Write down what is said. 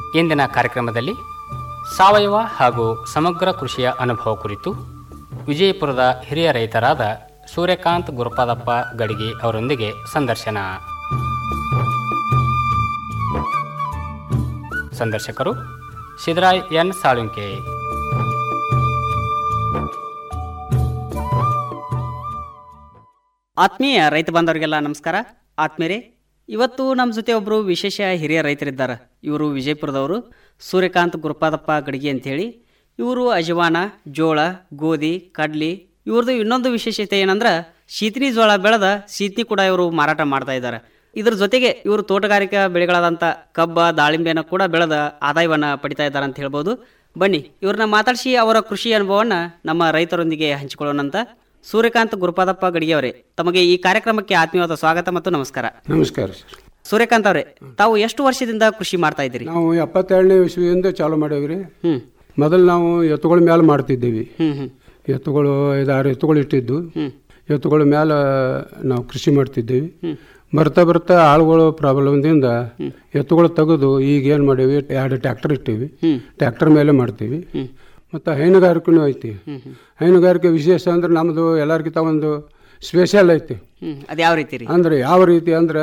ಇಂದಿನ ಕಾರ್ಯಕ್ರಮದಲ್ಲಿ ಸಾವಯವ ಹಾಗೂ ಸಮಗ್ರ ಕೃಷಿಯ ಅನುಭವ ಕುರಿತು ವಿಜಯಪುರದ ಹಿರಿಯ ರೈತರಾದ ಸೂರ್ಯಕಾಂತ್ ಗುರುಪಾದಪ್ಪ ಗಡಿಗೆ ಅವರೊಂದಿಗೆ ಸಂದರ್ಶನ. ಸಂದರ್ಶಕರು ಸಿದ್ದರಾಯ್ ಎನ್ ಸಾಳುಂಕೆ. ಆತ್ಮೀಯ ರೈತ ಬಾಂಧವರಿಗೆಲ್ಲ ನಮಸ್ಕಾರ. ಆತ್ಮೀಯರೇ, ಇವತ್ತು ನಮ್ಮ ಜೊತೆ ಒಬ್ಬರು ವಿಶೇಷ ಹಿರಿಯ ರೈತರಿದ್ದಾರೆ. ಇವರು ವಿಜಯಪುರದವರು, ಸೂರ್ಯಕಾಂತ್ ಗುರುಪಾದಪ್ಪ ಗಡಿಗೆ ಅಂಥೇಳಿ. ಇವರು ಅಜವಾನ, ಜೋಳ, ಗೋಧಿ, ಕಡ್ಲಿ. ಇವ್ರದ್ದು ಇನ್ನೊಂದು ವಿಶೇಷತೆ ಏನಂದ್ರೆ ಶೀತನಿ ಜೋಳ ಬೆಳೆದ ಶೀತನಿ ಕೂಡ ಇವರು ಮಾರಾಟ ಮಾಡ್ತಾ ಇದ್ದಾರೆ. ಇದ್ರ ಜೊತೆಗೆ ಇವರು ತೋಟಗಾರಿಕಾ ಬೆಳೆಗಳಾದಂಥ ಕಬ್ಬ, ದಾಳಿಂಬೆನ ಕೂಡ ಬೆಳೆದ ಆದಾಯವನ್ನು ಪಡಿತಾ ಇದ್ದಾರೆ ಅಂತ ಹೇಳ್ಬೋದು. ಬನ್ನಿ ಇವ್ರನ್ನ ಮಾತಾಡಿಸಿ ಅವರ ಕೃಷಿ ಅನುಭವವನ್ನು ನಮ್ಮ ರೈತರೊಂದಿಗೆ ಹಂಚಿಕೊಳ್ಳೋಣಂತ. ಸೂರ್ಯಕಾಂತ್ ಗುರುಪಾದಪ್ಪ ಗಡಿಗೆ ಅವರೇ, ತಮಗೆ ಈ ಕಾರ್ಯಕ್ರಮಕ್ಕೆ ಆತ್ಮೀಯವಾದ ಸ್ವಾಗತ ಮತ್ತು ನಮಸ್ಕಾರ. ನಮಸ್ಕಾರ ಸರ್. ಸೂರ್ಯಕಾಂತ್ ಅವರೇ, ತಾವು ಎಷ್ಟು ವರ್ಷದಿಂದ ಕೃಷಿ ಮಾಡ್ತಾ ಇದ್ದೀರಿ? ನಾವು 72ನೇ ಇಸ್ವಿಯಿಂದ ಚಾಲು ಮಾಡೇವ್ರಿ. ಮೊದಲು ನಾವು ಎತ್ತುಗಳ ಮೇಲೆ ಮಾಡ್ತಿದ್ದೀವಿ. ಎತ್ತುಗಳು 5-6 ಎತ್ತುಗಳು ಇಟ್ಟಿದ್ದು. ಎತ್ತುಗಳ ಮೇಲೆ ನಾವು ಕೃಷಿ ಮಾಡ್ತಿದ್ದೀವಿ. ಬರ್ತಾ ಬರ್ತಾ ಆಳುಗಳು ಪ್ರಾಬ್ಲಮ್ದಿಂದ ಎತ್ತುಗಳು ತೆಗೆದು ಈಗ ಏನು ಮಾಡೀವಿ, 2 ಟ್ರ್ಯಾಕ್ಟರ್ ಇಟ್ಟಿವಿ. ಟ್ರ್ಯಾಕ್ಟರ್ ಮೇಲೆ ಮಾಡ್ತೀವಿ. ಮತ್ತು ಹೈನುಗಾರಿಕೆನೂ ಐತಿ. ಹೈನುಗಾರಿಕೆ ವಿಶೇಷ ಅಂದ್ರೆ ನಮ್ಮದು ಎಲ್ಲರಿಗಿಂತ ಒಂದು ಸ್ಪೆಷಲ್ ಐತಿ. ಅದು ಯಾವ ರೀತಿ ರೀ? ಅಂದ್ರೆ ಯಾವ ರೀತಿ ಅಂದ್ರೆ